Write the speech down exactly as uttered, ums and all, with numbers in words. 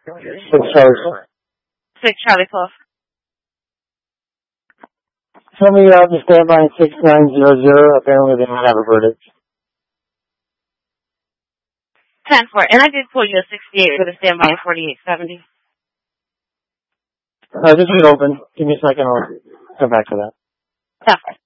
Six Charlie four. Six Charlie four. Tell me uh, the standby six nine zero zero. Apparently they don't have a verdict. ten four. And I did pull you a sixty-eight for the standby in forty-eight seventy. Uh, just leave it open. Give me a second. I'll come back to that. ten four.